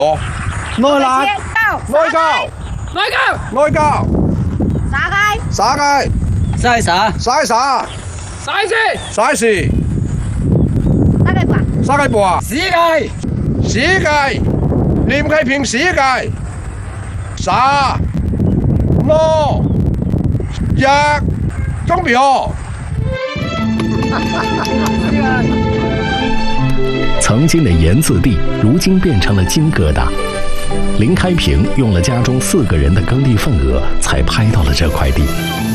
哦，內欄，內交，內交，灑街， 晒啥？ 灑灑，灑事，灑雞半， 屎雞， 屎雞，連溪片屎雞，灑，攞，日，鐘表。 曾经的盐渍地，如今变成了金疙瘩。林开平用了家中4个人的耕地份额，才拍到了这块地。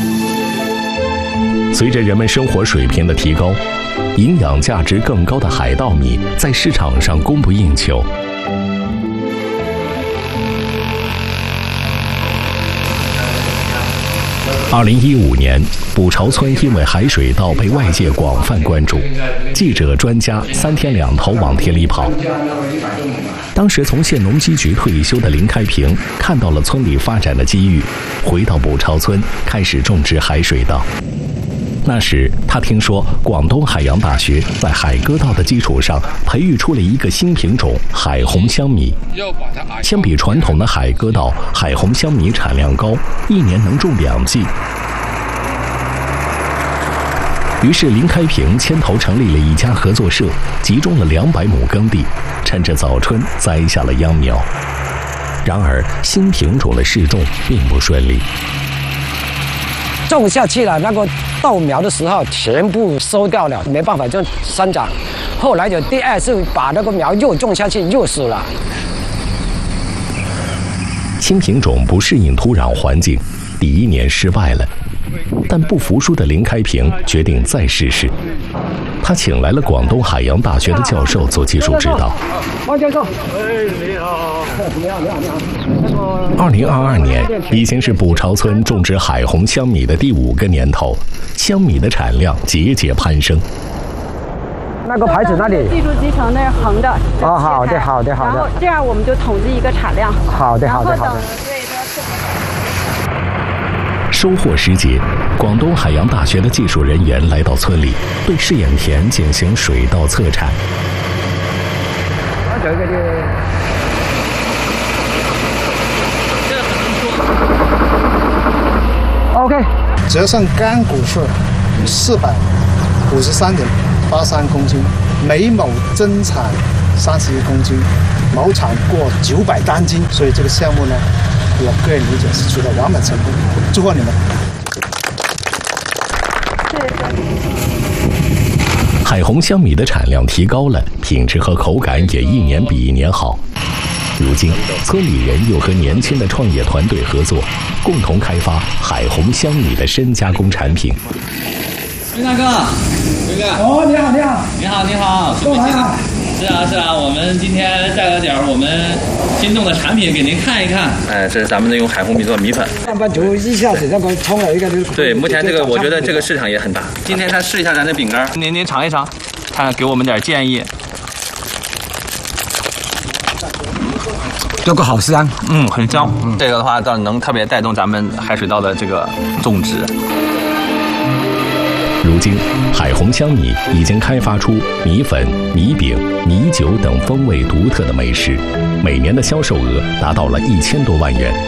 随着人们生活水平的提高，营养价值更高的海稻米在市场上供不应求。2015年，卜朝村因为海水稻被外界广泛关注，记者、专家3天2头往田里跑。当时从县农机局退休的林开平看到了村里发展的机遇，回到卜朝村开始种植海水稻。那时，他听说广东海洋大学在海疙稻的基础上培育出了一个新品种海红香米。相比传统的海疙稻，海红香米产量高，1年能种2季。于是林开平牵头成立了一家合作社，集中了200亩耕地，趁着早春栽下了秧苗。然而，新品种的试种并不顺利。 种下去了，那个稻苗的时候全部收掉了，没办法就生长。后来就第2次把那个苗又种下去，又死了。 新品种不适应土壤环境，第1年失败了。但不服输的林开平决定再试试。他请来了广东海洋大学的教授做技术指导。 王教授， 你好！2022年已经是卜朝村种植海红香米的第5个年头，香米的产量节节攀升。 那个牌子那里， 技术集成那是横的。 哦，好的，好的，好的。 然后这样我们就统计一个产量。 好的，好的，好的。 收获时节，广东海洋大学的技术人员来到村里，对试验田进行水稻测产。 OK， 折算干谷数453.83公斤，每亩增产31公斤，亩产过900单斤，所以这个项目呢，我个人理解是取得完美成功，祝贺你们！ 海红香米的产量提高了，品质和口感也1年比1年好。如今，村里人又和年轻的创业团队合作，共同开发海红香米的深加工产品。 林大哥，林哥， 哦，你好，你好， 你好，你好， 过来啊！ 是啊，我们今天带了点我们新种的产品给您看一看。哎，这是咱们用海红米做的米粉。 上班族一下子那个冲了一个。 对，目前这个我觉得这个市场也很大。今天他试一下咱的饼干，您尝一尝，看给我们点建议。 这个好香， 很香。这个的话，倒能特别带动咱们海水稻的这个种植。 如今，海红香米已经开发出米粉、米饼、米酒等风味独特的美食，每年的销售额达到了1000多万元。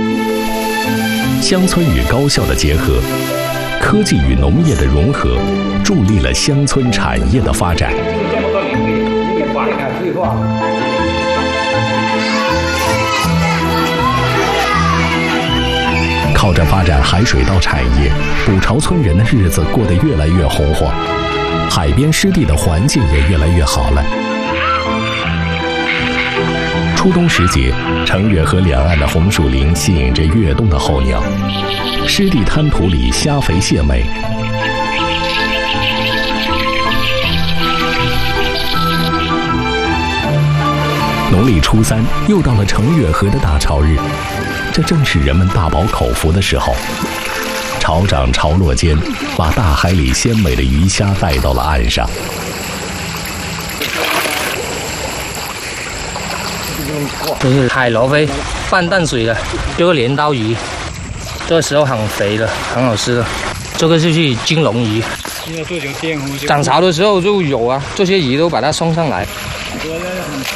乡村与高校的结合，科技与农业的融合，助力了乡村产业的发展。靠着发展海水稻产业，卜朝村人的日子过得越来越红火，海边湿地的环境也越来越好了。初冬时节，成月河两岸的红树林吸引着越冬的候鸟，湿地滩涂里虾肥蟹美。农历初3，又到了成月河的大潮日，这正是人们大饱口福的时候。潮涨潮落间，把大海里鲜美的鱼虾带到了岸上。 这是海螺飞，半淡水的，这个镰刀鱼，这个时候很肥的，很好吃的。这个就是金龙鱼，涨潮的时候就有啊，这些鱼都把它送上来。